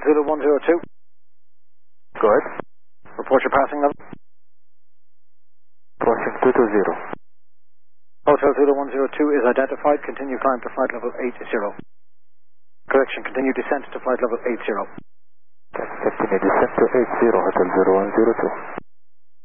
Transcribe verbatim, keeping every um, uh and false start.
Zulu one zero two. Go ahead. Report your passing level. Crossing two two zero. Hotel Zulu one zero two is identified. Continue climb to flight level eight zero. Correction, continue descent to flight level eight zero. Continue descent to eight zero, Hotel Zulu one zero two.